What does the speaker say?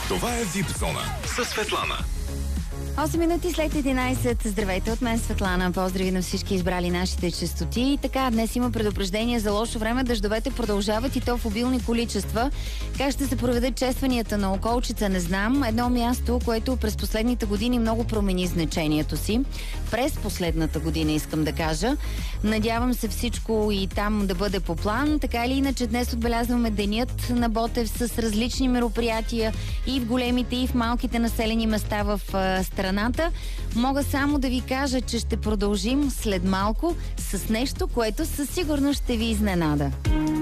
Това е Вип Зона със Светлана. 8 минути след 11. Здравейте от мен, Светлана. Поздрави на всички избрали нашите честоти. И така, днес има предупреждение за лошо време. Дъждовете продължават и то в обилни количества. Как ще се проведат честванията на Околчица, не знам. Едно място, което през последните години много промени значението си. През последната година, искам да кажа. Надявам се всичко и там да бъде по план. Така или иначе, днес отбелязваме денят на Ботев с различни мероприятия и в големите, и в малките населени места в страната. Мога само да ви кажа, че ще продължим след малко с нещо, което със сигурност ще ви изненада.